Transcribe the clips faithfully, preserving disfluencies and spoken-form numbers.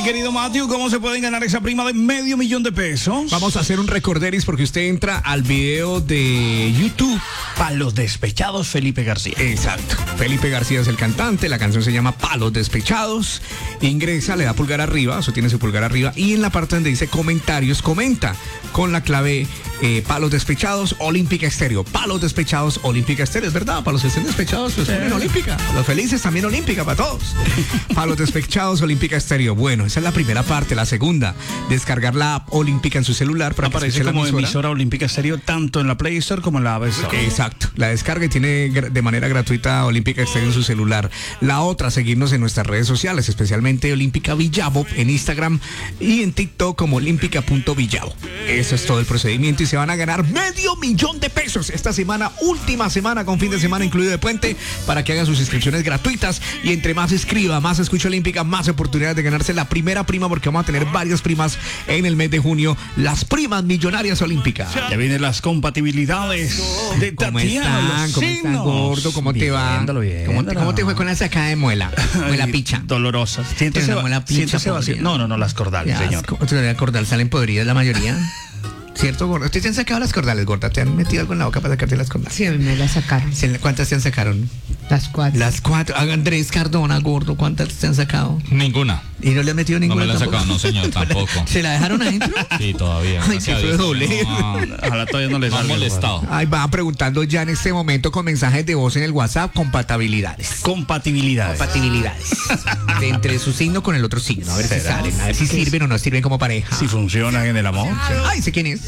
querido Matthew, ¿cómo se pueden ganar esa prima de medio millón de pesos? Vamos a hacer un recorderis porque usted entra al video de YouTube. Palos despechados, Felipe García. Exacto. Felipe García es el cantante, la canción se llama Palos Despechados. Ingresa, le da pulgar arriba, eso tiene su pulgar arriba, y en la parte donde dice comentarios, comenta con la clave eh, Palos Despechados, Olímpica Estéreo. Palos Despechados, Olímpica Estéreo, es verdad, para los que estén despechados, pues ponen Olímpica. Los felices también Olímpica para todos. Palos Despechados, Olímpica Estéreo. Bueno, esa es la primera parte. La segunda, descargar la app Olímpica en su celular para aparecer como emisora. emisora Olímpica Estéreo tanto en la Play Store como en la App Store. Exacto, la descarga y tiene de manera gratuita Olímpica Estéreo en su celular. La otra, seguirnos en nuestras redes sociales, especialmente Olímpica Villavo en Instagram y en TikTok como olímpica punto villavo. Eso es todo el procedimiento y se van a ganar medio millón de pesos esta semana, última semana con fin de semana incluido de puente, para que hagan sus inscripciones gratuitas y entre más escriba, más escucha Olímpica, más oportunidades de ganarse la primera prima, porque vamos a tener varias primas en el mes de junio, las primas millonarias olímpicas. Ya vienen las compatibilidades de ¿Cómo Tatiana. están? ¿Cómo están, gordo? ¿Cómo te va? Viéndolo, viéndolo. ¿Cómo te, ¿Cómo te fue con la sacada de muela? Muela Ay, picha. Dolorosas. Siéntese, Tiene una muela picha siéntese vacío. podrida. No, no, no, las cordales, Ya, señor. ¿Te cordal salen podridas la mayoría? ¿Cierto, gordo? ¿Ustedes te han sacado las cordales, gorda? ¿Te han metido algo en la boca para sacarte las cordales? Sí, a mí me la sacaron. ¿Cuántas te han sacaron? Las cuatro. Las cuatro. Andrés Cardona, gordo, ¿cuántas te han sacado? Ninguna. ¿Y no le han metido No ninguna? me la han tampoco? sacado, no señor, tampoco. ¿Se la dejaron adentro? Sí, todavía. Ay, gracias qué a fue Dios, doble. no, Ojalá todavía no les no han salga. molestado. Ay, van preguntando ya en este momento con mensajes de voz en el WhatsApp, compatibilidades. Compatibilidades. Compatibilidades. De entre su signo con el otro signo. A ver si ¿Será? salen, a ver si sirven o no sirven como pareja. Si funcionan en el amor. Ay, ¿sé quién es?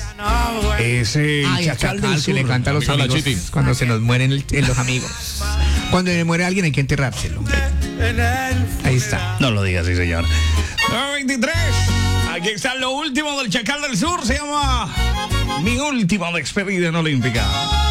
Ese Ay, el chacal del chacal que sur. le canta a los Amigo de la amigos Chiti. cuando se nos mueren el- el- los amigos. Cuando le muere alguien hay que enterrárselo. Ahí está. No lo digas, sí, señor. nueve veintitrés. Aquí está lo último del Chacal del Sur. Se llama Mi Última Despedida en Olímpica.